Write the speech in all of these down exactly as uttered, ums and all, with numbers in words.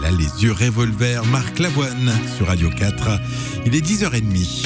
a les yeux revolver, Marc Lavoine sur Radio quatre. Il est dix heures trente.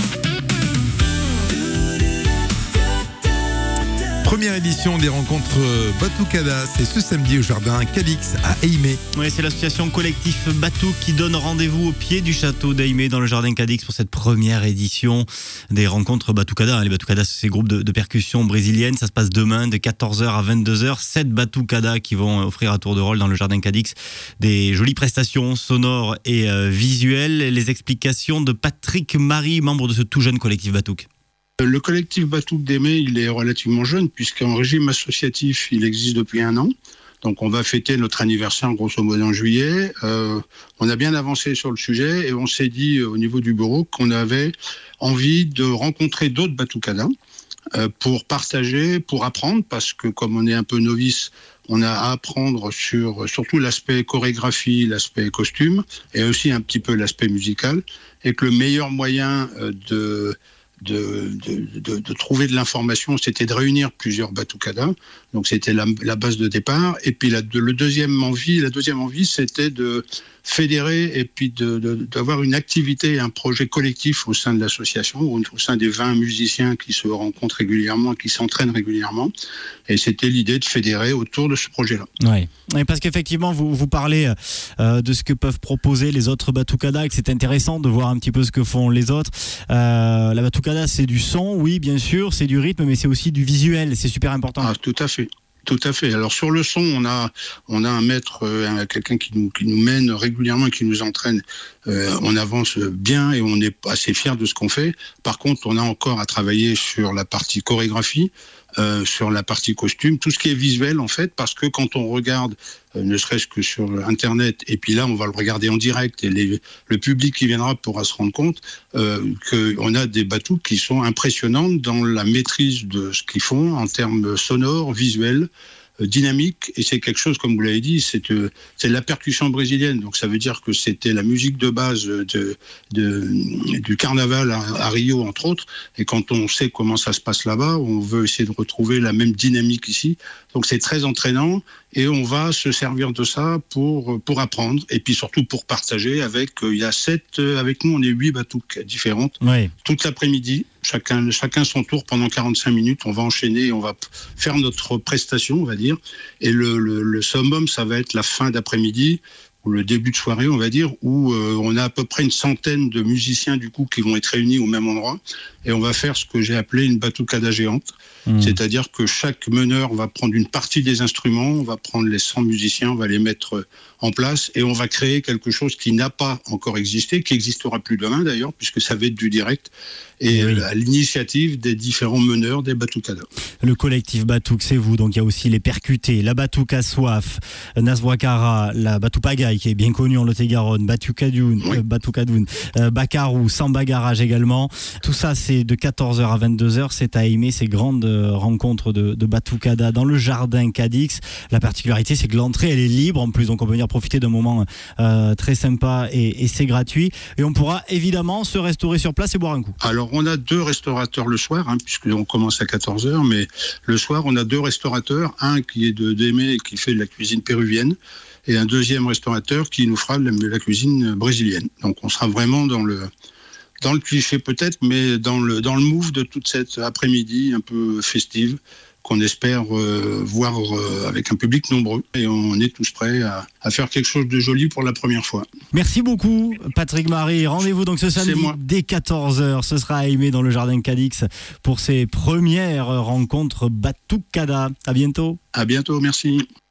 Première édition des rencontres Batoukada, c'est ce samedi au jardin Cadix à Eymet. Oui, c'est l'association collectif Batouk qui donne rendez-vous au pied du château d'Eymet dans le jardin Cadix pour cette première édition des rencontres Batoukada. Les Batoukada, c'est ces groupes de, de percussion brésilienne. Ça se passe demain de quatorze heures à vingt-deux heures. Sept Batoukada qui vont offrir à tour de rôle dans le jardin Cadix des jolies prestations sonores et euh, visuelles. Les explications de Patrick Marie, membre de ce tout jeune collectif Batouk. Le collectif Batouk d'Eymet, il est relativement jeune, puisqu'en régime associatif, il existe depuis un an. Donc on va fêter notre anniversaire grosso modo en juillet. Euh, on a bien avancé sur le sujet et on s'est dit au niveau du bureau qu'on avait envie de rencontrer d'autres Batoukadas euh, pour partager, pour apprendre, parce que comme on est un peu novice, on a à apprendre sur surtout l'aspect chorégraphie, l'aspect costume et aussi un petit peu l'aspect musical. Et que le meilleur moyen de... De, de, de, de trouver de l'information, c'était de réunir plusieurs Batoukadas. Donc c'était la, la base de départ. Et puis la, de, le deuxième envie, la deuxième envie, c'était de fédérer et puis de, de, d'avoir une activité, un projet collectif au sein de l'association, au, au sein des vingt musiciens qui se rencontrent régulièrement, qui s'entraînent régulièrement. Et c'était l'idée de fédérer autour de ce projet-là. Oui, et parce qu'effectivement, vous, vous parlez euh, de ce que peuvent proposer les autres Batoukadas, et que c'est intéressant de voir un petit peu ce que font les autres. Euh, la Batoukada, c'est du son, oui, bien sûr, c'est du rythme, mais c'est aussi du visuel, c'est super important. Ah, tout à fait. Tout à fait. Alors sur le son, on a on a un maître, euh, quelqu'un qui nous qui nous mène régulièrement, qui nous entraîne. Euh, on avance bien et on est assez fiers de ce qu'on fait. Par contre, on a encore à travailler sur la partie chorégraphie, euh, sur la partie costume, tout ce qui est visuel en fait, parce que quand on regarde, euh, ne serait-ce que sur Internet, et puis là on va le regarder en direct et les, le public qui viendra pourra se rendre compte euh, qu'on a des Batouks qui sont impressionnantes dans la maîtrise de ce qu'ils font en termes sonores, visuels, dynamique, et c'est quelque chose, comme vous l'avez dit, c'est, euh, c'est la percussion brésilienne, donc ça veut dire que c'était la musique de base de, de, du carnaval à, à Rio, entre autres, et quand on sait comment ça se passe là-bas, on veut essayer de retrouver la même dynamique ici, donc c'est très entraînant, et on va se servir de ça pour, pour apprendre, et puis surtout pour partager avec, euh, il y a sept, euh, avec nous on est huit Batouks différentes, oui. Toute l'après-midi, chacun, chacun son tour pendant quarante-cinq minutes, on va enchaîner, on va faire notre prestation, on va dire, et le, le, le summum, ça va être la fin d'après-midi, ou le début de soirée, on va dire, où euh, on a à peu près une centaine de musiciens du coup qui vont être réunis au même endroit, et on va faire ce que j'ai appelé une Batoukada géante, mmh. C'est-à-dire que chaque meneur va prendre une partie des instruments, on va prendre les cent musiciens, on va les mettre en place, et on va créer quelque chose qui n'a pas encore existé, qui n'existera plus demain d'ailleurs, puisque ça va être du direct, et oui. À l'initiative des différents meneurs des Batoukadas. Le collectif Batouk, c'est vous, donc il y a aussi les percutés, la Batouk à soif, Naswakara, la Batoupagaï qui est bien connue en Lot-et-Garonne, Batoukadoun, oui. euh, Batoukadoun, euh, Bakarou, Samba Garage également. Tout ça, c'est de quatorze heures à vingt-deux heures, c'est à Eymet, ces grandes rencontres de, de Batoukada dans le jardin Cadix. La particularité, c'est que l'entrée, elle est libre en plus, donc on peut venir profiter d'un moment euh, très sympa et, et c'est gratuit. Et on pourra évidemment se restaurer sur place et boire un coup. Alors, on a deux restaurateurs le soir, hein, puisqu'on commence à quatorze heures, mais le soir, on a deux restaurateurs, un qui est de d'Eymet et qui fait de la cuisine péruvienne, et un deuxième restaurateur qui nous fera la, la cuisine brésilienne. Donc, on sera vraiment dans le, dans le cliché peut-être, mais dans le, dans le move de toute cette après-midi un peu festive, qu'on espère euh, voir euh, avec un public nombreux. Et on est tous prêts à, à faire quelque chose de joli pour la première fois. Merci beaucoup, Patrick Marie. Rendez-vous donc ce samedi dès quatorze heures. Ce sera à Eymet dans le jardin Cadix pour ses premières rencontres Batoukada. À bientôt. À bientôt, merci.